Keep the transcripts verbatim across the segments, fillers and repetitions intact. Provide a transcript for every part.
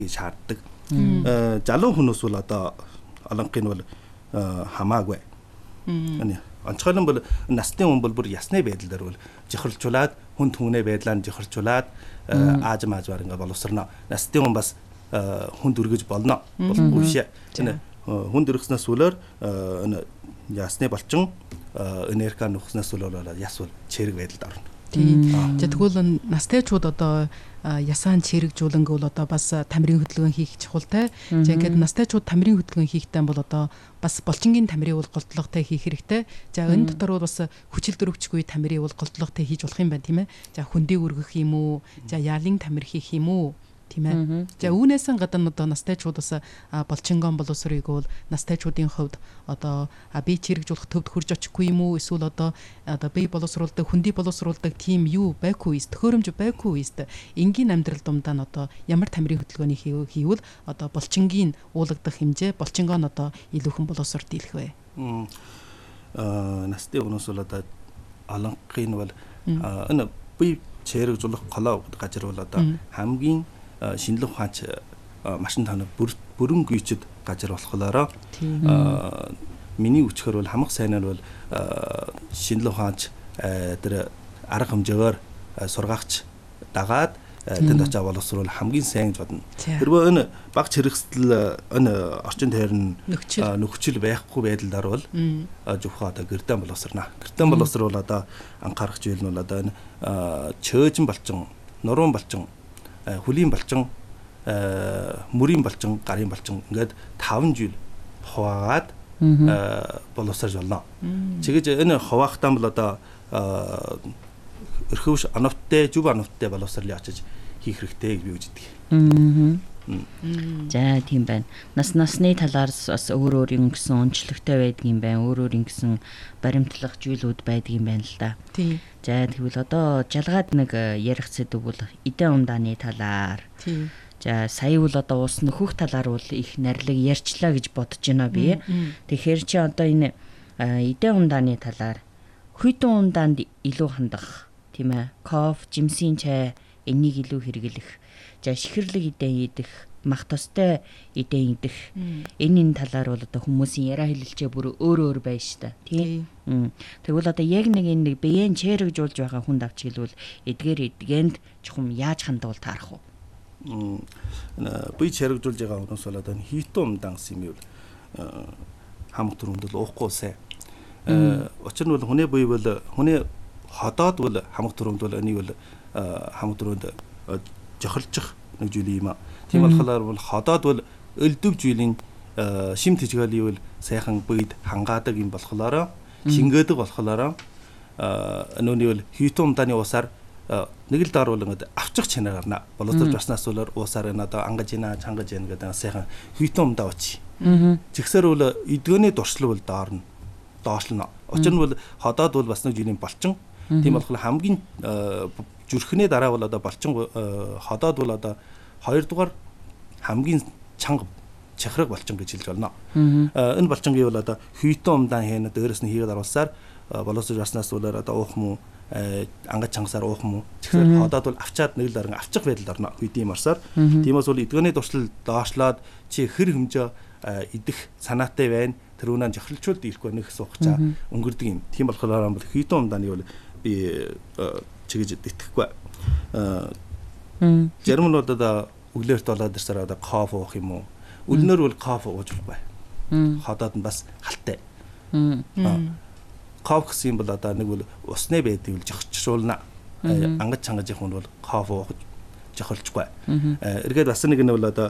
шаарддаг. Залуу хүмүүс бол одоо олонхын бол хамаагүй. Ани онцгойлон бол насны хүн бол бүр ясны байдлаар бол жихэрчулаад хүн түнээ байдлаа жихэрчулаад ааж маажвар ингээ боловсрно. Насны хүн бас хүн дүргэж болно. Болохгүй шээ. Хүн дүргснээс үлээр ясны болчин энерги нөхснээс үлээр яс бол чирэг байдалд орно. Тийм. За тэгвэл настайчууд одоо ясаан чирэгжүүлэнг бол одоо бас тамирын хөдөлгөөн хийх чухалтай. За ингээд настайчууд тамирын хөдөлгөөн хийхтэй бол одоо бас булчингийн тамирын бол голдлоготой хийх хэрэгтэй. За энэ дотор бол бас хүчил дөрөвчгүй тамирын бол голдлоготой хийж болох юм байна тийм ээ. За хөндий өргөх юм уу? За яалын тамир хийх юм уу? Тийм ээ. За үүнээс гадна одоо настайчууд бас булчингон боловсрыг бол настайчуудын хувьд одоо бие чирэгжүүлэх төвд хурж очихгүй юм уу? Эсвэл одоо одоо бие боловсруулдаг, хөндий боловсруулдаг тийм юу байхгүй ийс, төхөөрөмж байхгүй ийс. Энгийн амьдрал дундаа нь одоо ямар тамирын хөдөлгөөний хийвэл одоо булчингийн уулагдах хэмжээ, булчингон одоо илүүхэн боловсролт дийлэх вэ? Аа насны хүмүүс бол одоо олонхын бол энэ бие чирэгжүүлэх голоо газар бол одоо хамгийн шинэлэг ухаанч машин тоног бүрэн гүйчэд газар болохоор миний үчгээр бол хамаг сайнаар бол шинэлэг ухаанч тэр арга хэмжээгээр сургаагч дагаад тэнд очиж боловсруул хамгийн сайн гэж бодно. Тэрвээ энэ баг чирэгсэл энэ орчин тойрон нөхцөл байхгүй байдлаар бол зөвхөн одоо гэрдэн боловсрно. Гэрдэн боловсруул одоо анхаарах зүйл нь бол одоо энэ чөөжин болчин, нуруун болчин, хүлийн болчин, мөрийн болчин, гарын болчин ингээд таван жил хуваагаад боловсрож болно. Чигэж энэ хуваахтаа бол одоо өрхөвш оновттой, зүв оновттой боловсрол очиж хийх хэрэгтэй гэж би үздэг. За тийм байна. Нас насны талаас бас өөр өөр юм гэсэн онцлогтой байдаг юм байна. Өөр өөр юм гэсэн баримтлах зүйлүүд байдаг юм байна л да. Тийм. За тэгвэл одоо жалгаад нэг ярих сэдв бол эдэн ундааны талаар. Тийм. За сая бол одоо уус нөхөх талаар бол их нарилэг ярьчлаа гэж бодож байна би. Тэгэхээр чи одоо энэ эдэн ундааны талаар хүйтэн ундаанд илүү хандах тийм ээ. Кофе, жимсийн чай энийг илүү хэрэглэх. За шихэрлэг эдэн идэх, мах тостой эдэн идэх. Энэ энэ талаар бол одоо хүмүүсийн яриа хэлэлцээ бүр өөр өөр байна шүү дээ. Тийм. Тэгвэл одоо яг нэг энэ биеийн чирэгжүүлж байгаа хүнд авч хэлвэл эдгээр эдгэнд чухам яаж хандвал таарах вэ? Бие чирэгжүүлж байгаа хүмүүс бол одоо хитэн умдан гэсэн юм бол хамт төрөнд бол уухгүй сайн. Учир нь бол хүний бие бол хүний ходоод бол хамт төрөнд бол энийг бол хамт төрөнд жохолчих нэг зүйл юм аа. Тийм болохоор бол ходоод бол өлдөв зүйлийн шим тэжгээлийн бол сайхан бийд хангаадаг юм болохоор шингээдэг болохоор нөөний бол хитэн умдааны уусаар нэг л доор бол ингээд авчих чанар гарна. Боловсрож баснаас бол уусаар энэ одоо ангаж ина чангаж ина гэдэг сайхан хитэн умдаа очи. Зэгсээр бол эдгөөний дуршлаг бол доор нь доошлно. Учир нь бол ходоод бол бас нэг жилийн болчин. Тийм болохоор хамгийн зүрхний дараа бол одоо болчин ходоод бол одоо хоёрдугаар хамгийн чанга чахраг болчин гэж хэлж болно. Энэ болчингийн бол одоо хитэн умдаан хийн дээрээс нь хийгээд аруулсаар боловсрож баснаас бол одоо уух муу ангаж чангасаар уух муу. Тэгэхээр ходоод бол авчаад нэг л дарга авчих байдалд орно хүйдийн марсаар. Тиймээс бол эдгөөний дуршлал доошлоод чи хэр хэмжээ идэх санаатай байна. Тэр үнэн жохилчулд ирэхгүй нэг суухчаа өнгөрдөг юм. Тийм болохоор бол хитэн умдааны бол би чигэж итгэхгүй. Зарим нь одоо өглөөрт болоод ирсээр одоо кофе уух юм уу? Өлнөр бол кофе ууж болохгүй. Ходоод нь бас халтай. Кофе гэсэн юм бол одоо нэг бол усны байдгийг л жохичруулна. Ангаж чангаж их хүн бол кофе уух жохолчгүй. Эргээд бас нэг нь бол одоо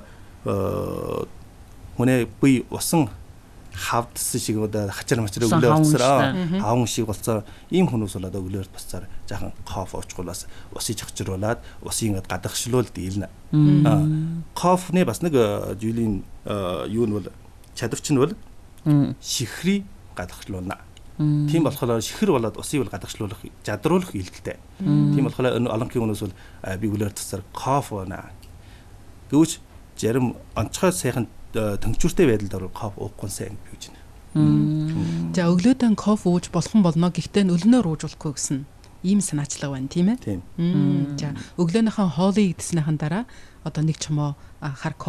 хүний бие усан хавдсан шиг одоо хачир мачир өглөөрсөрөө хаун шиг болцоо ийм хүмүүс бол одоо өглөөрт басцаар жаахан кофе уучгүй бас усыг чагчруулад усын ингээд гадагшлуул дийлнэ. Кофены бас нэг зүйлийн юу нь бол чадварч нь бол шихрий гадагшлуулна. Тийм болохоор шихэр болоод усыг бол гадагшлуулах, жадруулах илтэлтэй. Тийм болохоор энэ олонхын хүмүүс бол би өглөөрт басцаар кофе наа. Гэвч зарим онцгой сайхан тэнцвэртэй байдалд орох кофе уухгүй сайн гэж байна. За өглөөдөө кофе ууж болох нь болно. Гэхдээ өлнөөр ууж болохгүй гэсэн ийм санаачлага байна, тийм ээ? Тийм. За өглөөнийхөө хоолыг идснийхэн дараа одоо нэг чамоо хар